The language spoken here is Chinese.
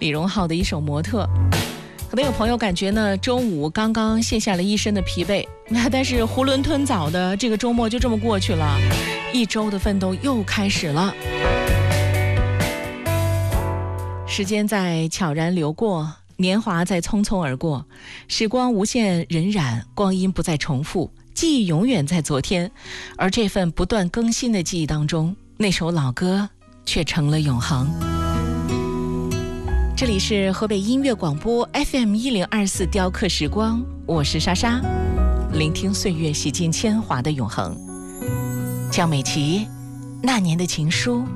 李荣浩的一首《模特》。可能有朋友感觉呢，周五刚刚卸下了一身的疲惫，但是囫囵吞枣的这个周末就这么过去了，一周的奋斗又开始了。时间在悄然流过，年华在匆匆而过，时光无限荏苒，光阴不再重复，记忆永远在昨天。而这份不断更新的记忆当中，那首老歌却成了永恒。这里是河北音乐广播 FM1024 雕刻时光，我是莎莎，聆听岁月洗尽铅华的永恒。江美琪，那年的情书。